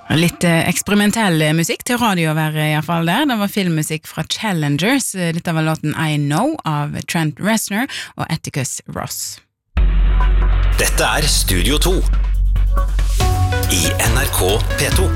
Litt eksperimentell musikk til radio å være I hvert fall der. Det var filmmusikk fra Challengers. Dette var låten I Know av Trent Reznor og Atticus Ross. Dette Studio 2 I NRK P2.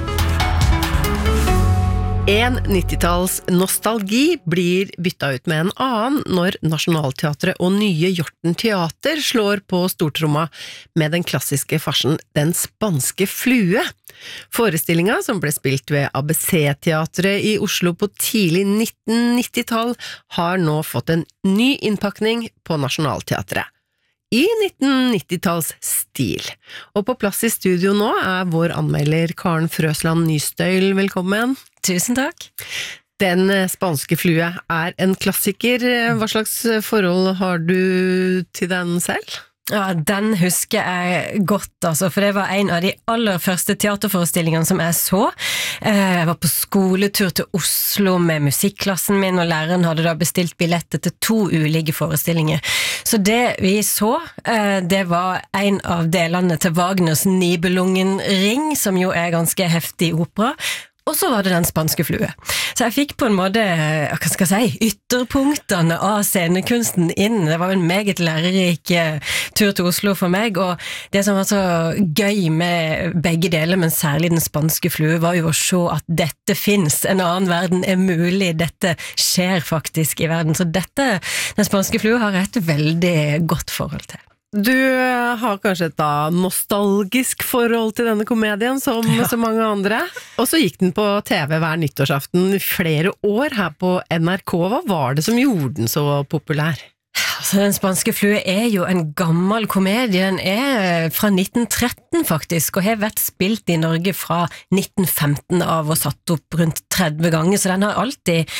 En 90-talls nostalgi blir bytta ut med en annen når Nationaltheatret og nye Hjorten Teater slår på stortromma med den klassiske farsen Den spanske flue. Forestillinga, som ble spilt ved ABC-teatret I Oslo på tidlig 1990-tall, har nå fått en ny innpakning på Nationaltheatret. I 1990-talls stil. Og på plass I studio nå vår anmelder Karen Frøsland Nystøyl. Velkommen. Tusen takk. Den spanske flue en klassiker. Hva slags forhold har du til den selv? Ja, den husker jeg godt, altså, for det var en av de aller første teaterforestillingene som jeg så. Jeg var på skoletur til Oslo med musikklassen min, og læreren hadde da bestilt billetter til 2 ulike forestillinger. Så det vi så, det var en av delene til Wagners Nibelungen-ring, som jo ganske heftig opera, og så var det Den spanske flue. Så jeg fikk på en måte, hva skal jeg si, ytterpunktene av scenekunsten inn. Det var en meget lærerik tur til Oslo for meg, og det som var så gøy med begge deler, men særlig Den spanske flue, var jo å se at dette finnes, en annen verden mulig, dette skjer faktisk I verden. Så dette, Den spanske flue, har jeg et veldig godt forhold til. Du har kanskje et nostalgisk forhold til denne komedien som så mange andre, og så gikk den på TV hver nyttårsaften I flere år her på NRK. Hva var det som gjorde den så populær? Altså, Den spanske flue jo en gammel komedie, den fra 1913 faktisk, og har vært spilt I Norge fra 1915 av og satt opp rundt 30 ganger, så den har alltid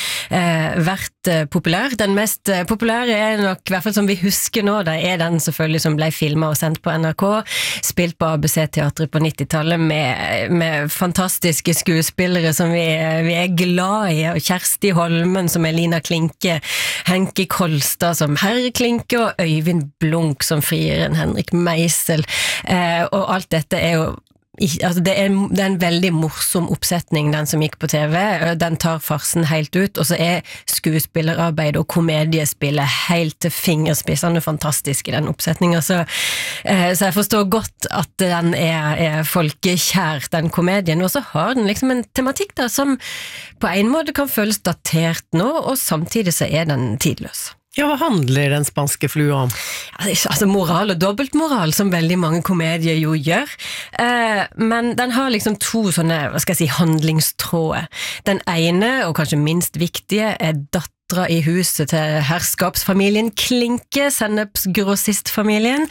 vært populær. Den mest populære nok, I hvert fall som vi husker nå, det den selvfølgelig som ble filmet og sendt på NRK, spilt på ABC-teatret på 90-tallet med fantastiske skuespillere som vi glad I, og Kjersti Holmen som Lina Klinke, Henki Kolstad som Herre Klinke og Øyvind Blunk som frieren Henrik Meisel, og alt dette jo altså det en veldig morsom oppsetning den som gikk på TV, den tar farsen helt ut, og så skuespillerarbeid og komediespillet helt til fingerspissene fantastisk I den oppsetningen, så jeg forstår godt at den folkekjær, den komedien, og så har den liksom en tematikk der som på en måte kan føles datert nå, og samtidig så den tidløs. Ja, hva handler Den spanske flue om? Altså moral og dobbeltmoral, som veldig mange komedier jo gjør. Men den har liksom 2 sånne, hva skal jeg si, handlingstråder. Den ene, og kanskje minst viktige, datteren I huset til herskapsfamilien Klinke, sennepsgrossistfamilien.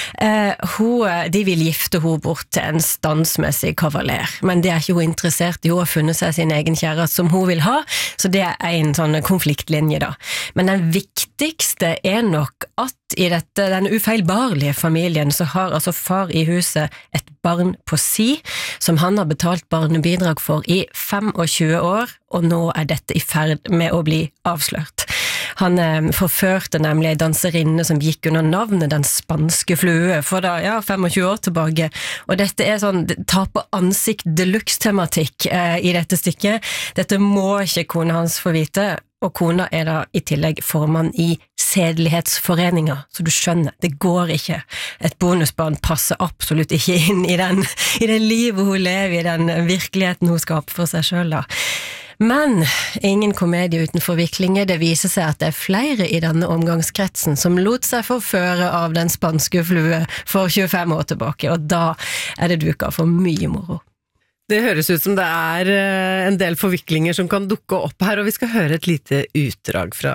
De vil gifte henne bort til en standsmessig kavaler, men det ikke hun interessert I. Hun har funnet seg sin egen kjæreste som hun vil ha, så det en sånn konfliktlinje da. Men den viktigste nok at I den ufeilbarlige familien så har altså far I huset et barn på si, som han har betalt barnebidrag for I 25 år, og nå dette I ferd med å bli avslørt. Han forførte nemlig en danserinne som gikk under navnet Den spanske flue for da, 25 år tilbake, og dette sånn tape ansikt deluxe-tematikk I dette stykket. Dette må ikke kona hans få vite, og kona da I tillegg formann I sedelighetsforeninger, så du skjønner, det går ikke. Et bonusbarn passer absolutt ikke inn I det livet hun lever I, den virkeligheten hun skaper for seg selv da. Men ingen komedie uten forviklinger, det viser seg at det flere I denne omgangskretsen som lot seg forføre av Den spanske flue for 25 år tilbake, og da det duket for mye moro. Det høres ut som det en del forviklinger som kan dukke opp her, og vi skal høre et lite utdrag fra